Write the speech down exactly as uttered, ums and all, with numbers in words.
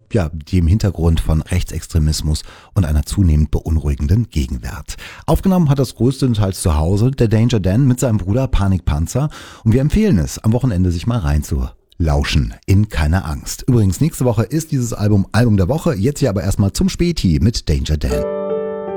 ja, dem Hintergrund von Rechtsextremismus und einer zunehmend beunruhigenden Gegenwart. Aufgenommen hat das größtenteils zu Hause der Danger Dan mit seinem Bruder Panik Panzer und wir empfehlen es, am Wochenende sich mal reinzulauschen in Keine Angst. Übrigens, nächste Woche ist dieses Album Album der Woche, jetzt hier aber erstmal zum Späti mit Danger Dan.